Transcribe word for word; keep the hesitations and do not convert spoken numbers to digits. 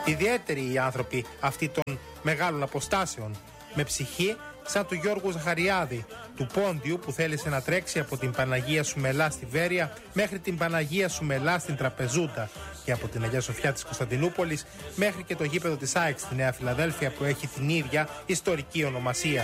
Ιδιαίτεροι οι άνθρωποι αυτοί των μεγάλων αποστάσεων, με ψυχή σαν του Γιώργου Ζαχαριάδη, του Πόντιου που θέλησε να τρέξει από την Παναγία Σουμελά στη Βέρεια μέχρι την Παναγία Σουμελά στην Τραπεζούτα και από την Αγία Σοφιά της Κωνσταντινούπολης μέχρι και το γήπεδο της ΑΕΚ στη Νέα Φιλαδέλφια που έχει την ίδια ιστορική ονομασία.